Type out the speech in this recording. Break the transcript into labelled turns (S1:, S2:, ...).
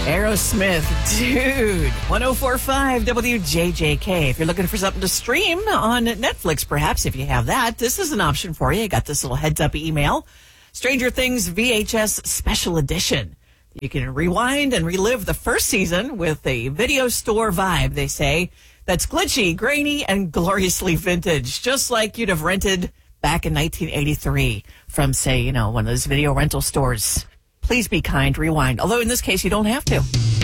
S1: Aerosmith, dude. 104.5 WJJK. If you're looking for something to stream on Netflix, perhaps, if you have that, this is an option for you. I got this little heads up email. Stranger Things VHS Special Edition. You can rewind and relive the first season with a video store vibe, they say. That's glitchy, grainy, and gloriously vintage, just like you'd have rented back in 1983 from, say, one of those video rental stores. Please be kind, rewind. Although in this case, you don't have to.